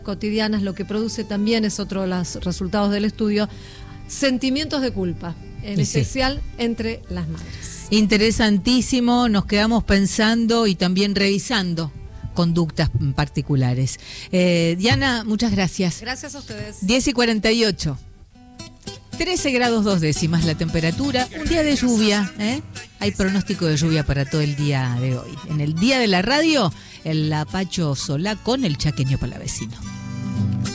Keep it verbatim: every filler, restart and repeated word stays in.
cotidianas, lo que produce también es otro de los resultados del estudio, sentimientos de culpa, en sí. especial entre las madres. Interesantísimo, nos quedamos pensando y también revisando conductas particulares. Eh, Diana, muchas gracias. Gracias a ustedes. diez y cuarenta y ocho. trece grados dos décimas la temperatura, un día de lluvia, ¿eh? Hay pronóstico de lluvia para todo el día de hoy. En el día de la radio, el Lapacho Solá con el Chaqueño Palavecino.